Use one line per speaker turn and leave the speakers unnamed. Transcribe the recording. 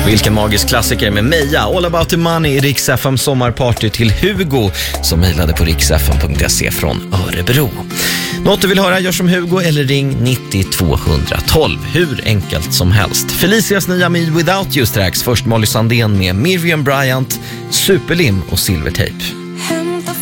Vilken magisk klassiker med Meja. All about the money i Rix FM sommarparty till Hugo som mejlade på rixfm.se från Örebro. Något du vill höra, gör som Hugo eller ring 90 212. Hur enkelt som helst. Felicias nya Me Without You strax. Först Molly Sandén med Miriam Bryant, Superlim och Silvertape.